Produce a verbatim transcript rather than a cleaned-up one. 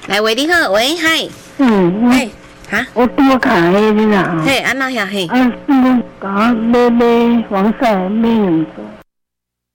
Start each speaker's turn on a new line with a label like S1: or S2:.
S1: 来喂，你好，喂，嗨，
S2: 嗯，
S1: 嘿，哈，
S2: 我多卡迄个啦，
S1: 嘿，安那呀，嘿，
S2: 啊，那个甲买买黄色买两组。